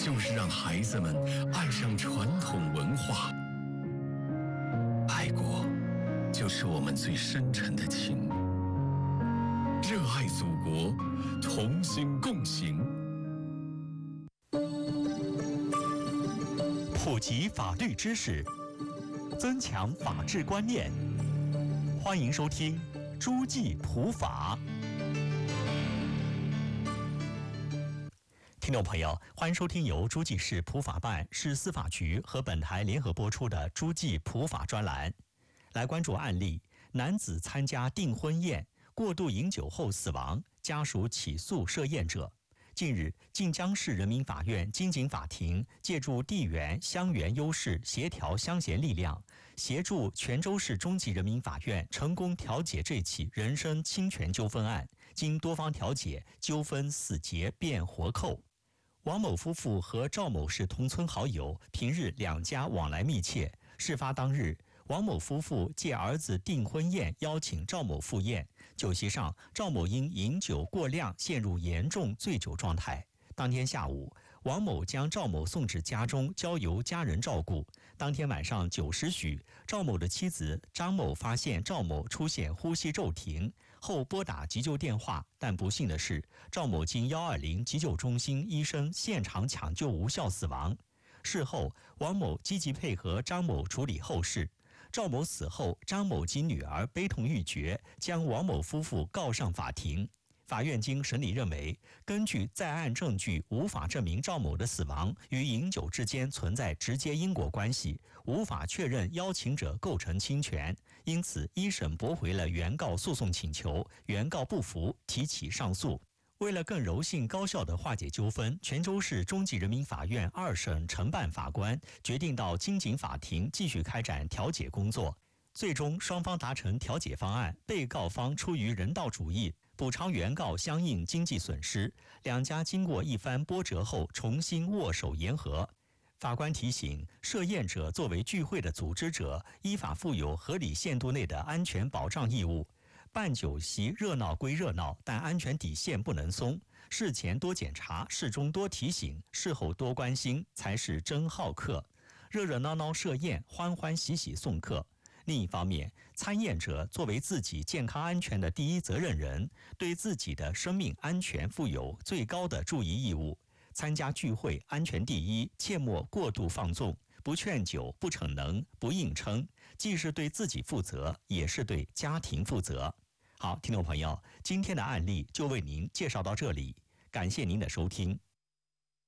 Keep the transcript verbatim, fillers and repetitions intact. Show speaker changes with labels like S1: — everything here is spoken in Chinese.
S1: 就是让孩子们爱上传统文化。爱国，就是我们最深沉的情。热爱祖国，同心共行。
S2: 普及法律知识，增强法治观念。欢迎收听诸暨普法。听众朋友，欢迎收听由诸暨市普法办、市司法局和本台联合播出的诸暨普法专栏。来关注案例：男子参加订婚宴，过度饮酒后死亡，家属起诉涉宴者。近日，晋江市人民法院经警法庭借助地缘、乡缘优势，协调乡贤力量，协助泉州市中级人民法院成功调解这起人身侵权纠纷案。经多方调解，纠纷死结变活扣。王某夫妇和赵某是同村好友，平日两家往来密切。事发当日，王某夫妇借儿子订婚宴邀请赵某赴宴，酒席上赵某因饮酒过量陷入严重醉酒状态。当天下午，王某将赵某送至家中，交由家人照顾。当天晚上九时许，赵某的妻子张某发现赵某出现呼吸骤停，后拨打急救电话，但不幸的是，赵某经一二零急救中心医生现场抢救无效死亡。事后，王某积极配合张某处理后事。赵某死后，张某及女儿悲痛欲绝，将王某夫妇告上法庭。法院经审理认为，根据在案证据，无法证明赵某的死亡与饮酒之间存在直接因果关系，无法确认邀请者构成侵权，因此一审驳回了原告诉讼请求，原告不服，提起上诉。为了更柔性高效地化解纠纷，泉州市中级人民法院二审承办法官决定到经警法庭继续开展调解工作。最终双方达成调解方案，被告方出于人道主义，补偿原告相应经济损失。两家经过一番波折后，重新握手言和。法官提醒，设宴者作为聚会的组织者，依法负有合理限度内的安全保障义务。办酒席热闹归热闹，但安全底线不能松。事前多检查，事中多提醒，事后多关心，才是真好客。热热闹闹设宴，欢欢喜喜送客。另一方面，参宴者作为自己健康安全的第一责任人，对自己的生命安全负有最高的注意义务。参加聚会，安全第一，切莫过度放纵，不劝酒，不逞能，不硬撑，既是对自己负责，也是对家庭负责。好，听众朋友，今天的案例就为您介绍到这里，感谢您的收听。